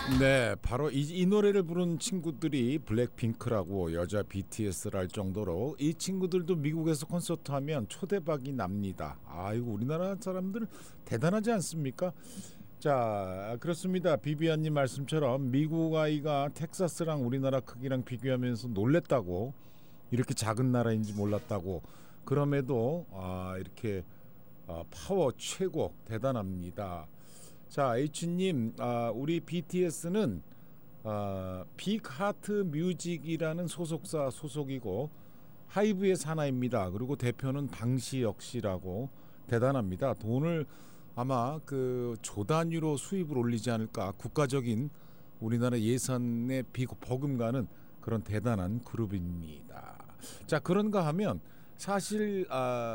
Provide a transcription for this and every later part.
네, 바로 이 노래를 부른 친구들이 블랙핑크라고 여자 BTS랄 정도로 이 친구들도 미국에서 콘서트하면 초대박이 납니다. 아이고 우리나라 사람들 대단하지 않습니까? 자, 그렇습니다. 비비안님 말씀처럼 미국 아이가 텍사스랑 우리나라 크기랑 비교하면서 놀랬다고, 이렇게 작은 나라인지 몰랐다고. 그럼에도 이렇게 파워 최고 대단합니다. 자, H님, 우리 BTS는 빅하트 뮤직이라는 소속사 소속이고 하이브의 산하입니다. 그리고 대표는 방시혁 씨라고. 대단합니다. 돈을 아마 그 조 단위로 수입을 올리지 않을까. 국가적인 우리나라 예산에 버금가는 그런 대단한 그룹입니다. 자, 그런가 하면 사실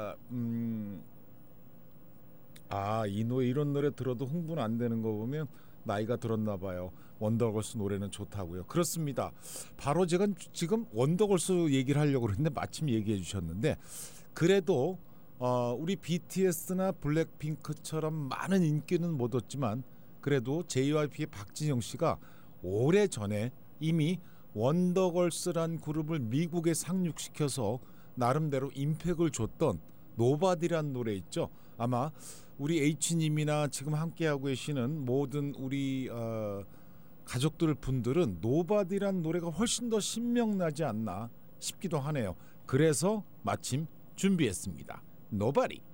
이 노래, 이런 노래 들어도 흥분 안 되는 거 보면 나이가 들었나 봐요. 원더걸스 노래는 좋다고요. 그렇습니다. 바로 제가 지금 원더걸스 얘기를 하려고 그랬는데 마침 얘기해 주셨는데, 그래도 우리 BTS나 블랙핑크처럼 많은 인기는 못 얻지만 그래도 JYP의 박진영 씨가 오래전에 이미 원더걸스란 그룹을 미국에 상륙시켜서 나름대로 임팩을 줬던 노바디란 노래 있죠. 아마 우리 H님이나 지금 함께하고 계시는 모든 우리 가족들 분들은 노바디란 노래가 훨씬 더 신명나지 않나 싶기도 하네요. 그래서 마침 준비했습니다. 노바디.